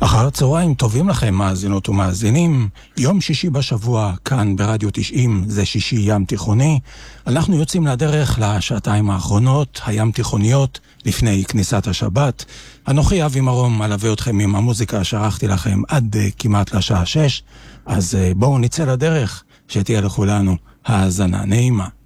אחר צהריים טובים לכם מאזינות ומאזינים. יום שישי בשבוע כאן ברדיו 90, זה שישי ים תיכוני. אנחנו יוצאים לדרך לשעתיים האחרונות, הים תיכוניות, לפני כניסת השבת. אנוכי אבי מרום מלווה אתכם עם המוזיקה שערכתי לכם עד כמעט לשעה 6. אז בואו נצא לדרך, שתהיה לכולנו האזנה נעימה.